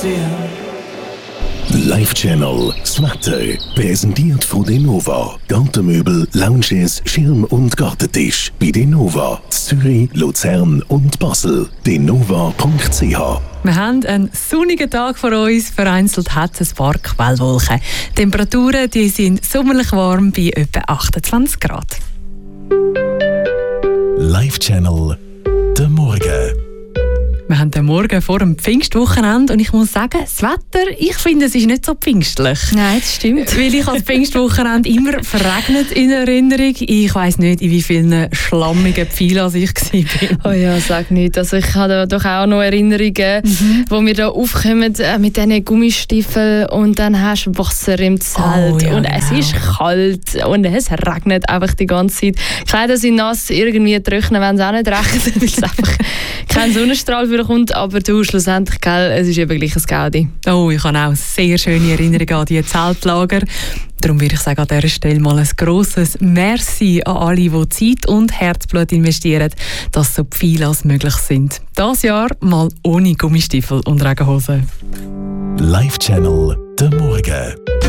Live Channel, das Wetter, präsentiert von Denova. Gartenmöbel, Lounges, Schirm- und Gartentisch. Bei Denova, Zürich, Luzern und Basel. Denova.ch. Wir haben einen sonnigen Tag vor uns. Vereinzelt hat es ein paar Quellwolken. Die Temperaturen die sind sommerlich warm bei etwa 28 Grad. Live Channel, der Morgen. Wir haben den Morgen vor dem Pfingstwochenende und ich muss sagen, das Wetter, ich finde, es ist nicht so pfingstlich. Nein, das stimmt. Weil ich als Pfingstwochenende immer verregnet in Erinnerung. Ich weiss nicht, in wie vielen schlammigen Pfeilen ich war. Oh ja, sag nicht. Also ich habe doch auch noch Erinnerungen, wo wir da aufkommen mit diesen Gummistiefeln und dann hast du Wasser im Zelt und es ist kalt und es regnet einfach die ganze Zeit. Die Kleider sind nass, irgendwie trocknen, wenn es auch nicht regnet, weil es einfach kein Sonnenstrahl für kommt, aber du schlussendlich, gell, es ist eben gleich ein Gaudi. Oh, ich habe auch sehr schöne Erinnerungen an diese Zeltlager. Darum würde ich sagen, an dieser Stelle mal ein grosses Merci an alle, die Zeit und Herzblut investieren, dass so viele als möglich sind. Dieses Jahr mal ohne Gummistiefel und Regenhosen. Live Channel, der Morgen.